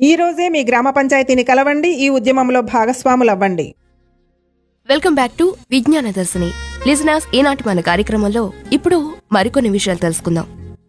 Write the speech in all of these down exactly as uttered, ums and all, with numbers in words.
ఈ రోజే మీ గ్రామ పంచాయతీని కలవండి, ఈ ఉద్యమంలో భాగస్వాములవ్వండి. వెల్కమ్ బ్యాక్ టు విజ్ఞాన దర్శిని లిజనర్స్. ఈనాటి మన కార్యక్రమంలో ఇప్పుడు మరికొన్ని విషయాలు తెలుసుకుందాం.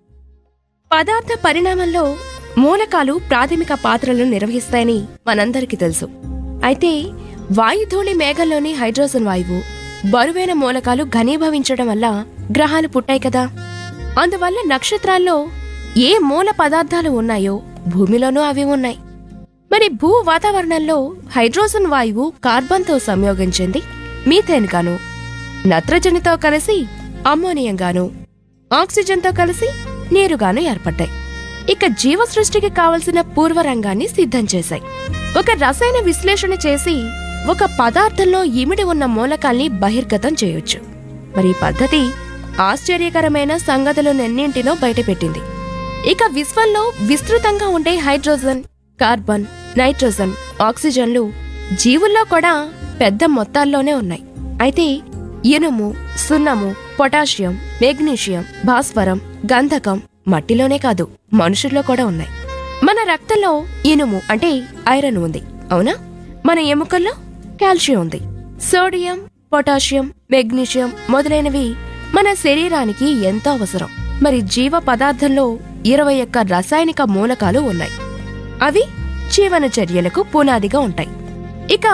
పదార్థ పరిణామంలో మూలకాలు ప్రాథమిక పాత్రలను నిర్వహిస్తాయని మనందరికీ తెలుసు. అయితే వాయుధూళి మేఘంలోని హైడ్రోజన్ వాయువు బరువైన మూలకాలు ఘనీభవించడం వల్ల గ్రహాలు పుట్టాయి కదా. అందువల్ల నక్షత్రాల్లో ఏ మూల పదార్థాలు ఉన్నాయో భూమిలోనూ అవి ఉన్నాయి. మరి భూ వాతావరణంలో హైడ్రోజన్ వాయువు కార్బన్తో సంయోగం చెంది మీథేన్ గాను, నత్రజనితో కలిసి అమ్మోనియం గాను, ఆక్సిజన్తో కలిసి నీరుగాను ఏర్పడ్డాయి. ఇక జీవ సృష్టికి కావలసిన పూర్వరంగాన్ని సిద్ధం చేశాయి. ఒక రసాయన విశ్లేషణ చేసి ఒక పదార్థంలో ఇమిడి ఉన్న మూలకాల్ని బహిర్గతం చేయొచ్చు. మరి ఈ పద్ధతి ఆశ్చర్యకరమైన సంగతులనెన్నింటినో బయటపెట్టింది. ఇక విశ్వంలో విస్తృతంగా ఉండే హైడ్రోజన్, కార్బన్, నైట్రోజన్, ఆక్సిజన్లు జీవుల్లో కూడా పెద్ద మొత్తాల్లోనే ఉన్నాయి. అయితే ఇనుము, సున్నము, పొటాషియం, మెగ్నీషియం, భాస్వరం, గంధకం మట్టిలోనే కాదు మనుషుల్లో కూడా ఉన్నాయి. మన రక్తంలో ఇనుము అంటే ఐరన్ ఉంది, అవునా? మన ఎముకల్లో కాల్షియం ఉంది. సోడియం, పొటాషియం, మెగ్నీషియం మొదలైనవి మన శరీరానికి ఎంతో అవసరం. మరి జీవ పదార్థంలో ఇరవై ఒక్క రసాయనిక మూలకాలు ఉన్నాయి. అవి జీవన చర్యలకు పునాదిగా ఉంటాయి. ఇక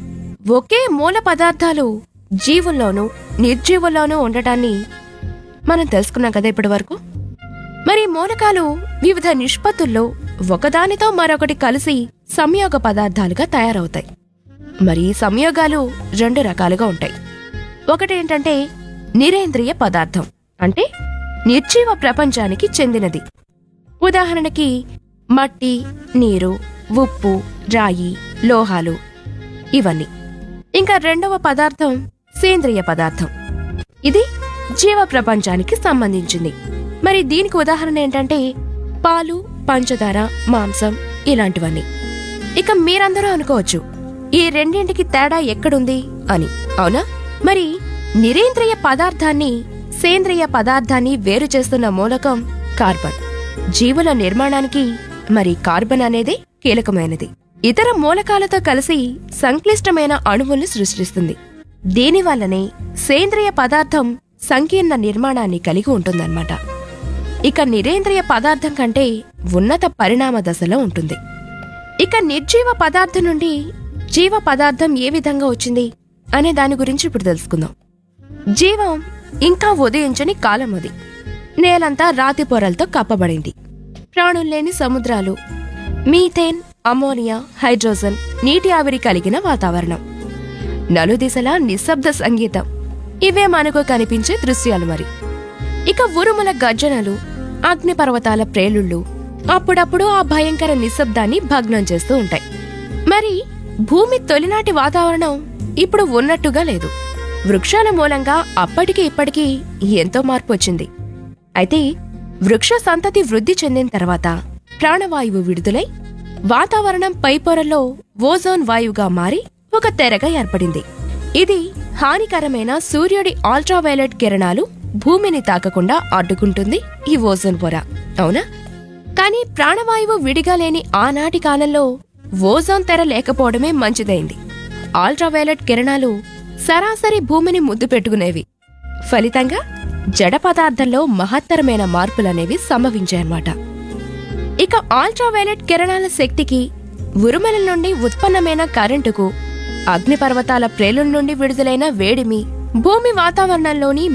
ఒకే మూల పదార్థాలు జీవుల్లోనూ నిర్జీవుల్లోనూ ఉండటాన్ని మనం తెలుసుకున్నాం కదా ఇప్పటి వరకు. మరి మూలకాలు వివిధ నిష్పత్తుల్లో ఒకదానితో మరొకటి కలిసి సంయోగ పదార్థాలుగా తయారవుతాయి. మరి ఈ సంయోగాలు రెండు రకాలుగా ఉంటాయి. ఒకటేంటంటే నిరేంద్రియ పదార్థం, అంటే నిర్జీవ ప్రపంచానికి చెందినది. ఉదాహరణకి మట్టి, నీరు, ఉప్పు, రాయి, లోహాలు ఇవన్నీ. ఇంకా రెండవ పదార్థం సేంద్రియ పదార్థం. ఇది జీవ ప్రపంచానికి సంబంధించింది. మరి దీనికి ఉదాహరణ ఏంటంటే పాలు, పంచదార, మాంసం ఇలాంటివన్నీ. ఇక మీరందరూ అనుకోవచ్చు ఈ రెండింటికి తేడా ఎక్కడుంది అని, అవునా? మరి నిరేంద్రియ పదార్థాన్ని, సేంద్రియ పదార్థాన్ని వేరు చేస్తున్న మూలకం కార్బన్. జీవుల నిర్మాణానికి మరి కార్బన్ అనేది కీలకమైనది. ఇతర మూలకాలతో కలిసి సంక్లిష్టమైన అణువుల్ని సృష్టిస్తుంది. దీనివల్లనే సేంద్రియ పదార్థం సంకీర్ణ నిర్మాణాన్ని కలిగి ఉంటుందన్నమాట. ఇక నిరేంద్రియ పదార్థం కంటే ఉన్నత పరిణామ దశలో ఉంటుంది. ఇక నిర్జీవ పదార్థం నుండి జీవ పదార్థం ఏ విధంగా వచ్చింది అనే దాని గురించి ఇప్పుడు తెలుసుకుందాం. జీవం ఇంకా ఉదయించని కాలం అది. నేలంతా రాతి పొరలతో కప్పబడింది. ప్రాణుల్లేని సముద్రాలు, మీథేన్, అమోనియా, హైడ్రోజన్, నీటి ఆవిరి కలిగిన వాతావరణం, నలుదిశలా నిశ్శబ్ద సంగీతం ఇవే మనకు కనిపించే దృశ్యాలు. మరి ఇక ఉరుముల గర్జనలు, అగ్నిపర్వతాల ప్రేలుళ్ళు అప్పుడప్పుడు ఆ భయంకర నిశ్శబ్దాన్ని భగ్నం చేస్తూ ఉంటాయి. మరి భూమి తొలినాటి వాతావరణం ఇప్పుడు ఉన్నట్టుగా లేదు. వృక్షాల మూలంగా అప్పటికి ఇప్పటికీ ఎంతో మార్పు వచ్చింది. అయితే వృక్ష సంతతి వృద్ధి చెందిన తర్వాత ప్రాణవాయువు విడుదలై వాతావరణం పైపొరల్లో ఓజోన్ వాయువుగా మారి ఒక తెరగా ఏర్పడింది. ఇది హానికరమైన సూర్యుడి అల్ట్రావైలెట్ కిరణాలు భూమిని తాకకుండా అడ్డుకుంటుంది ఈ ఓజోన్ పొర, అవునా? కానీ ప్రాణవాయువు విడిగా లేని ఆనాటి కాలంలో ఓజోన్ తెర లేకపోవడమే మంచిదైంది. అల్ట్రావైలెట్ కిరణాలు సరాసరి భూమిని ముద్దు పెట్టుకునేవి. ఫలితంగా జడ పదార్థంలో మహత్తరమైన మార్పులనేవి సంభవించాయన్నమాట. ఇక అల్ట్రావైలెట్ కిరణాల శక్తికి, ఉరుముల నుండి ఉత్పన్నమైన కరెంటుకు, అగ్నిపర్వతాల ప్రేలుల నుండి విడుదలైన వేడిమి, భూమి వాతావరణంలోని